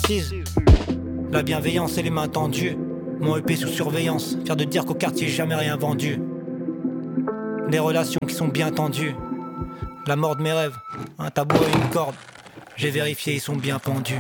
convoitise. La bienveillance et les mains tendues. Mon EP sous surveillance, fier de dire qu'au quartier jamais rien vendu. Des relations qui sont bien tendues. La mort de mes rêves, un tabou et une corde. J'ai vérifié, ils sont bien pendus.